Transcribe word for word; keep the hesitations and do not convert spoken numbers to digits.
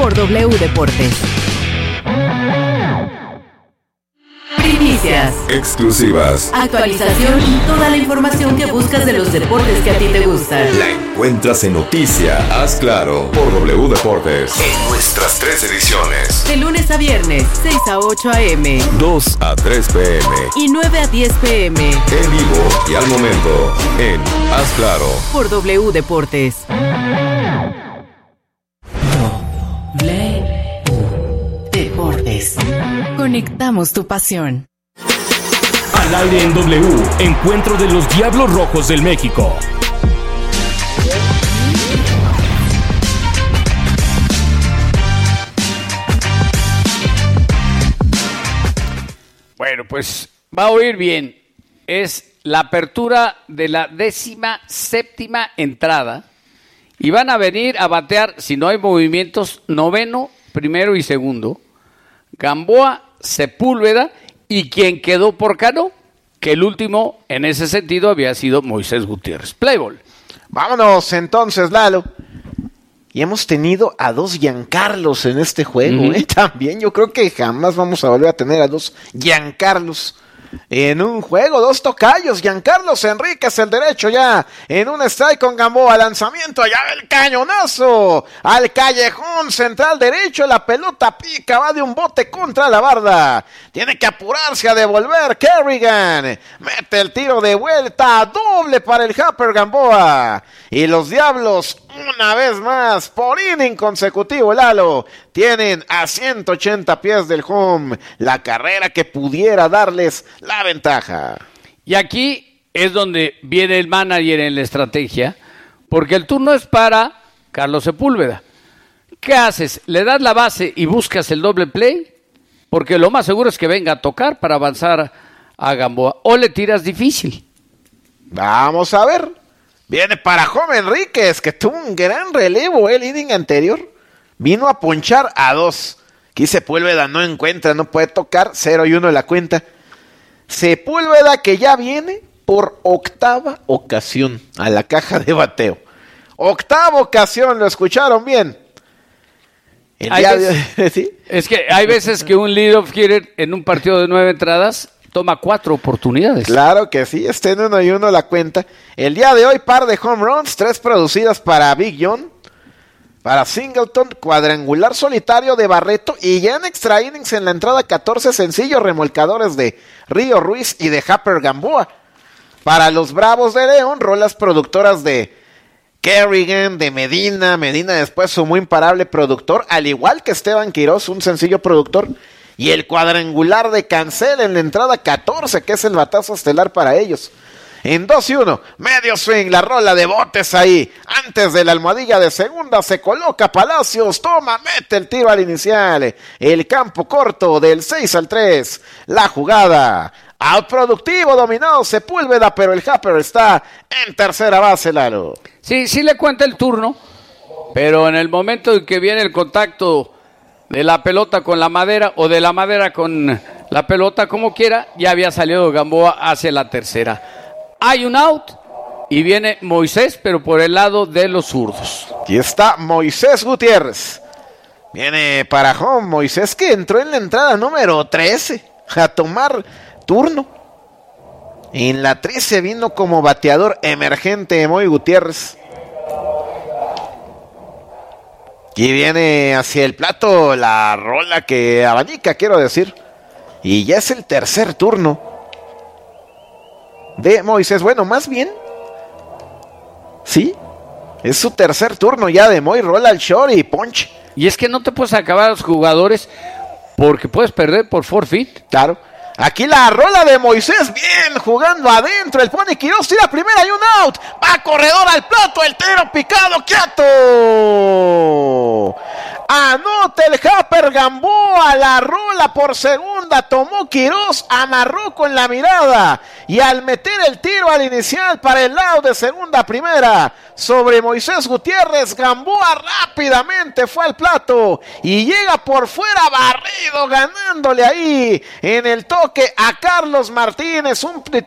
por W Deportes. Primicias, exclusivas, actualización y toda la información que buscas de los deportes que a ti te gustan. La encuentras en Noticia, haz claro, por W Deportes. En nuestras tres ediciones. De lunes a viernes, seis a ocho a eme, dos a tres pe eme y nueve a diez pe eme. En vivo y al momento, en Haz Claro, por W Deportes. W Deportes. Conectamos tu pasión. Al aire en W, encuentro de los Diablos Rojos del México. Bueno, pues va a oír bien. Es la apertura de la décima séptima entrada. Y van a venir a batear, si no hay movimientos, noveno, primero y segundo. Gamboa, Sepúlveda y quien quedó por Cano, que el último en ese sentido había sido Moisés Gutiérrez. Play ball. Vámonos entonces, Lalo. Y hemos tenido a dos Giancarlos en este juego, uh-huh. ¿eh? También yo creo que jamás vamos a volver a tener a dos Giancarlos en un juego, dos tocayos. Giancarlos Enríquez, el derecho ya en un strike con Gamboa, lanzamiento allá del cañonazo al callejón central derecho, la pelota pica, va de un bote contra la barda, tiene que apurarse a devolver Kerrigan, mete el tiro de vuelta, doble para el Happer Gamboa, y los Diablos una vez más, por inning consecutivo, Lalo, tienen a ciento ochenta pies del home la carrera que pudiera darles la ventaja. Y aquí es donde viene el manager en la estrategia, porque el turno es para Carlos Sepúlveda. ¿Qué haces? ¿Le das la base y buscas el doble play? Porque lo más seguro es que venga a tocar para avanzar a Gamboa. ¿O le tiras difícil? Vamos a ver. Viene para Home Enríquez, que tuvo un gran relevo el inning anterior. Vino a ponchar a dos. Aquí Sepúlveda no encuentra, no puede tocar, cero y uno en la cuenta. Sepúlveda que ya viene por octava ocasión a la caja de bateo. Octava ocasión, ¿lo escucharon bien? El día veces, de... ¿Sí? Es que hay veces que un leadoff hitter en un partido de nueve entradas toma cuatro oportunidades. Claro que sí, está en uno y uno la cuenta. El día de hoy, par de home runs, tres producidas para Big John, para Singleton, cuadrangular solitario de Barreto, y ya en extra innings en la entrada catorce sencillos remolcadores de Río Ruiz y de Happer Gamboa. Para los Bravos de León, rolas productoras de Kerrigan, de Medina, Medina después sumó imparable productor, al igual que Esteban Quiroz, un sencillo productor, y el cuadrangular de Cancel en la entrada catorce, que es el batazo estelar para ellos. En dos y uno, medio swing, la rola de botes ahí. Antes de la almohadilla de segunda se coloca Palacios, toma, mete el tiro al inicial. El campo corto del seis al tres. La jugada, out productivo, dominado Sepúlveda, pero el Happer está en tercera base, Lalo. Sí, sí le cuenta el turno, pero en el momento en que viene el contacto de la pelota con la madera o de la madera con la pelota, como quiera, ya había salido Gamboa hacia la tercera. Hay un out y viene Moisés, pero por el lado de los zurdos. Aquí está Moisés Gutiérrez. Viene para home Moisés, que entró en la entrada número trece a tomar turno. En la trece vino como bateador emergente Moy Gutiérrez. Y viene hacia el plato la rola que abanica, quiero decir. Y ya es el tercer turno de Moisés. Bueno, más bien, sí, es su tercer turno ya de Moy. Rola al short y punch. Y es que no te puedes acabar a los jugadores porque puedes perder por forfeit. Claro. Aquí la rola de Moisés, bien, jugando adentro, el Pony Quiroz tira primera y un out, va corredor al plato, el tiro picado, quieto, anota el Happer Gamboa, la rola por segunda, tomó Quiroz, amarró con la mirada, y al meter el tiro al inicial para el lado de segunda a primera, sobre Moisés Gutiérrez, Gamboa rápidamente fue al plato, y llega por fuera barrido, ganándole ahí, en el toque a Carlos Martínez, un